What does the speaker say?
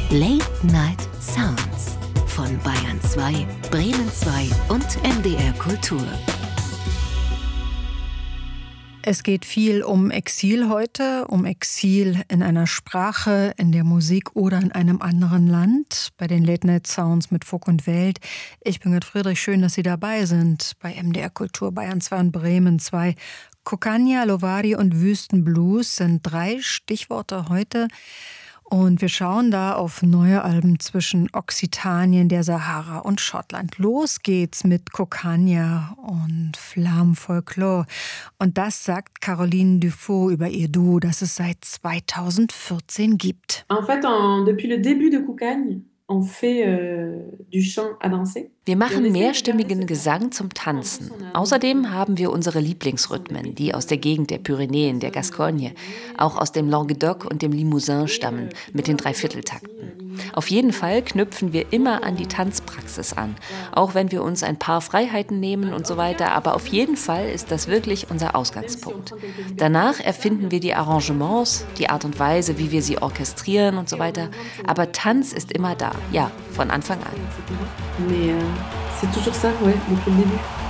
Late Night Sounds von Bayern 2, Bremen 2 und MDR Kultur. Es geht viel um Exil heute, um Exil in einer Sprache, in der Musik oder in einem anderen Land. Bei den Late Night Sounds mit Funk und Welt. Ich bin Gerd Friedrich, schön, dass Sie dabei sind. Bei MDR Kultur Bayern 2 und Bremen 2. Kokkania, Lovari und Wüstenblues sind 3 Stichworte heute. Und wir schauen da auf neue Alben zwischen Okzitanien, der Sahara und Schottland. Los geht's mit Kokkania und Flamme Folklore. Und das sagt Caroline Dufaux über ihr Duo, das es seit 2014 gibt. En fait, depuis le début de Kokkania, on fait du chant à danser. Wir machen mehrstimmigen Gesang zum Tanzen. Außerdem haben wir unsere Lieblingsrhythmen, die aus der Gegend der Pyrenäen, der Gascogne, auch aus dem Languedoc und dem Limousin stammen, mit den Dreivierteltakten. Auf jeden Fall knüpfen wir immer an die Tanzpraxis an, auch wenn wir uns ein paar Freiheiten nehmen und so weiter, aber auf jeden Fall ist das wirklich unser Ausgangspunkt. Danach erfinden wir die Arrangements, die Art und Weise, wie wir sie orchestrieren und so weiter, aber Tanz ist immer da, ja, von Anfang an. Mais c'est toujours ça, ouais, depuis le début.